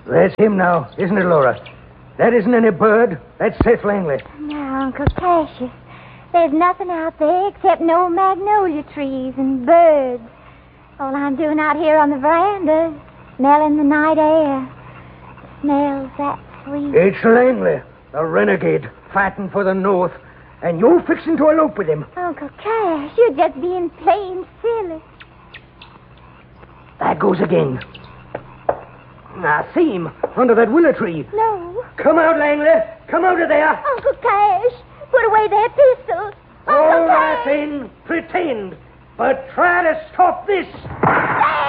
That's him now, isn't it, Laura? That isn't any bird. That's Seth Langley. Now, Uncle Cassius, there's nothing out there except no magnolia trees and birds. All I'm doing out here on the veranda is smelling the night air. Smells that sweet. It's Langley, the renegade, fighting for the North. And you're fixing to elope with him. Uncle Cash, you're just being plain silly. There goes again. I see him under that willow tree. No. Come out, Langley. Come out of there. Uncle Cash, put away that pistol. All right, then. Pretend. But try to stop this.